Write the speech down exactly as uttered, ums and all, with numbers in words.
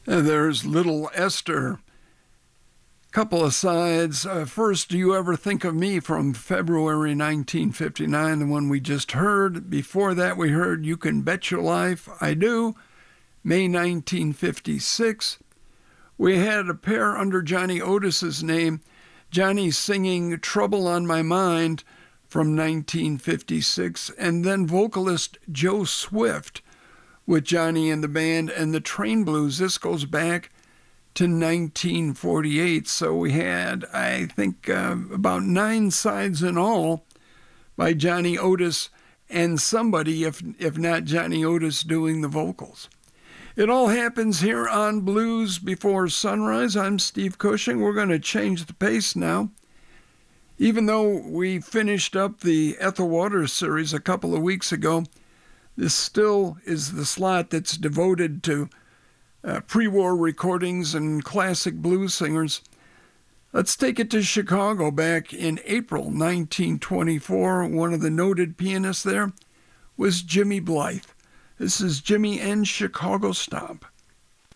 Uh, there's Little Esther. Couple of sides. Uh, first, Do You Ever Think of Me from February nineteen fifty-nine, the one we just heard. Before that, we heard You Can Bet Your Life I Do, May nineteen fifty-six. We had a pair under Johnny Otis's name, Johnny singing Trouble on My Mind from nineteen fifty-six, and then vocalist Joe Swift with Johnny and the Band and the Train Blues. This goes back to nineteen forty-eight, so we had, I think, uh, about nine sides in all by Johnny Otis and somebody, if if not Johnny Otis, doing the vocals. It all happens here on Blues Before Sunrise. I'm Steve Cushing. We're going to change the pace now. Even though we finished up the Ethel Waters series a couple of weeks ago, this still is the slot that's devoted to uh, pre-war recordings and classic blues singers. Let's take it to Chicago back in April nineteen twenty-four. One of the noted pianists there was Jimmy Blythe. This is Jimmy and Chicago Stomp.